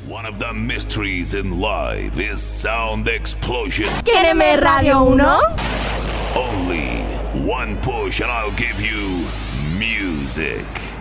One of the mysteries in life is sound explosion. ¿Quiéreme Radio 1? Only one push and I'll give you music.